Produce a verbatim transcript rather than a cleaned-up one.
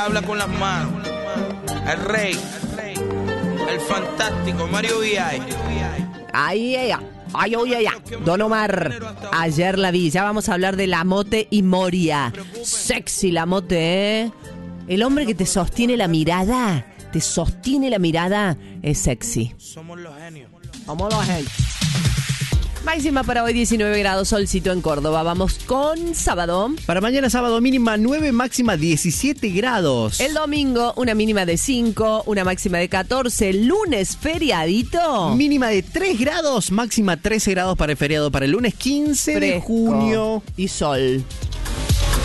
Habla con las manos. El rey, el fantástico Mario Viay. Ahí ella. Ay, oye, ay, ay. Don Omar, ayer la vi. Ya vamos a hablar de la mote y Moria. Sexy la mote, ¿eh? El hombre que te sostiene la mirada, te sostiene la mirada, es sexy. Somos los genios. Somos los genios. Máxima para hoy diecinueve grados, solcito en Córdoba. Vamos con sábado. Para mañana sábado mínima nueve, máxima diecisiete grados. El domingo una mínima de cinco, una máxima de catorce. Lunes feriadito. Mínima de tres grados, máxima trece grados para el feriado para el lunes quince de Fresco junio. y sol.